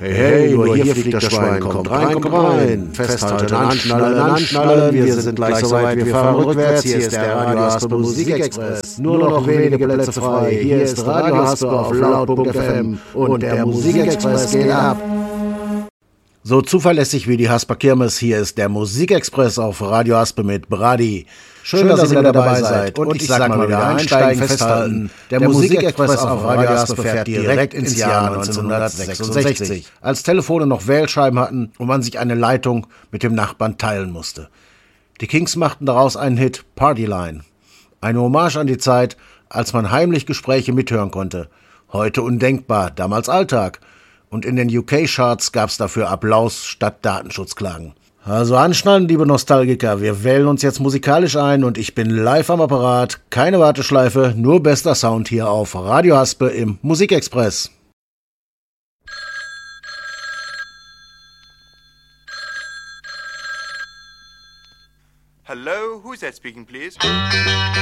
Hey, hey, nur hier fliegt das Schwein, kommt rein, festhalten, anschnallen, wir sind gleich soweit, wir fahren rückwärts, hier ist der Radio Haspe Musikexpress, nur noch wenige Plätze frei, hier ist Radio Haspe auf laut.fm und der Musikexpress geht ab. So zuverlässig wie die Hasper Kirmes, hier ist der Musikexpress auf Radio Haspe mit Brady. Schön, dass ihr wieder dabei seid. Und ich sag mal wieder einsteigen, festhalten. Der Musikexpress auf Radio Haspe fährt direkt ins Jahr 1966, als Telefone noch Wählscheiben hatten und man sich eine Leitung mit dem Nachbarn teilen musste. Die Kings machten daraus einen Hit, Partyline. Eine Hommage an die Zeit, als man heimlich Gespräche mithören konnte. Heute undenkbar, damals Alltag. Und in den UK-Charts gab's dafür Applaus statt Datenschutzklagen. Also anschnallen, liebe Nostalgiker, wir wählen uns jetzt musikalisch ein und ich bin live am Apparat. Keine Warteschleife, nur bester Sound hier auf Radio Haspe im Musikexpress. Hello, who's that speaking, please?